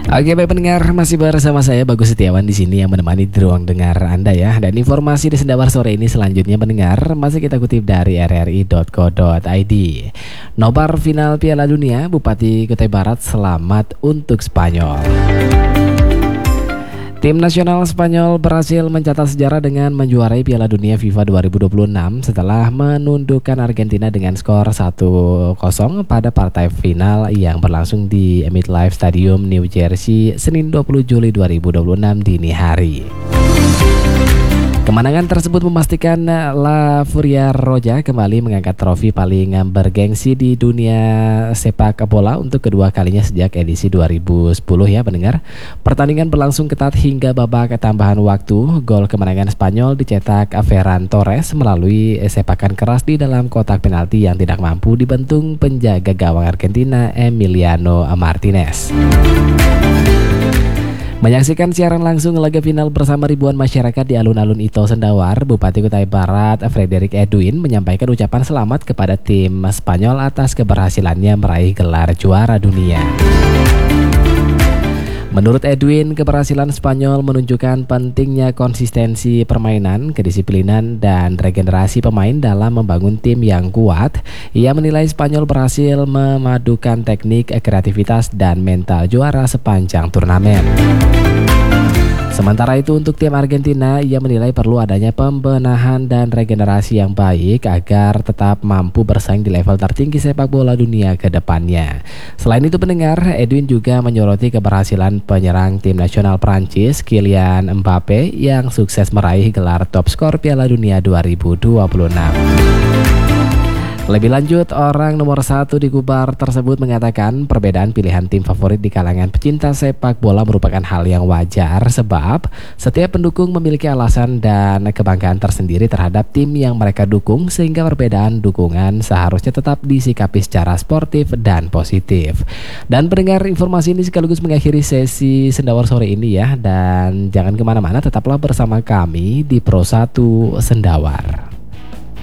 Oke, baik pendengar, masih bersama saya Bagus Setiawan di sini yang menemani di ruang dengar Anda ya. Dan informasi di Sendawar sore ini selanjutnya pendengar masih kita kutip dari rri.co.id. Nobar final Piala Dunia, Bupati Kutai Barat selamat untuk Spanyol. Tim nasional Spanyol berhasil mencatat sejarah dengan menjuarai Piala Dunia FIFA 2026 setelah menundukkan Argentina dengan skor 1-0 pada partai final yang berlangsung di MetLife Stadium, New Jersey, Senin 20 Juli 2026 dini hari. Kemenangan tersebut memastikan La Furia Roja kembali mengangkat trofi paling bergengsi di dunia sepak bola untuk kedua kalinya sejak edisi 2010 ya pendengar. Pertandingan berlangsung ketat hingga babak tambahan waktu. Gol kemenangan Spanyol dicetak Ferran Torres melalui sepakan keras di dalam kotak penalti yang tidak mampu dibentung penjaga gawang Argentina Emiliano Martinez. Menyaksikan siaran langsung laga final bersama ribuan masyarakat di alun-alun Ito Sendawar, Bupati Kutai Barat Frederick Edwin menyampaikan ucapan selamat kepada tim Spanyol atas keberhasilannya meraih gelar juara dunia. Menurut Edwin, keberhasilan Spanyol menunjukkan pentingnya konsistensi permainan, kedisiplinan, dan regenerasi pemain dalam membangun tim yang kuat. Ia menilai Spanyol berhasil memadukan teknik, kreativitas, dan mental juara sepanjang turnamen. Sementara itu untuk tim Argentina, ia menilai perlu adanya pembenahan dan regenerasi yang baik agar tetap mampu bersaing di level tertinggi sepak bola dunia ke depannya. Selain itu pendengar, Edwin juga menyoroti keberhasilan penyerang tim nasional Prancis, Kylian Mbappe, yang sukses meraih gelar top skor Piala Dunia 2026. Lebih lanjut, orang nomor 1 di Kubar tersebut mengatakan perbedaan pilihan tim favorit di kalangan pecinta sepak bola merupakan hal yang wajar sebab setiap pendukung memiliki alasan dan kebanggaan tersendiri terhadap tim yang mereka dukung sehingga perbedaan dukungan seharusnya tetap disikapi secara sportif dan positif. Dan pendengar, informasi ini sekaligus mengakhiri sesi Sendawar sore ini ya, dan jangan kemana-mana, tetaplah bersama kami di Pro 1 Sendawar.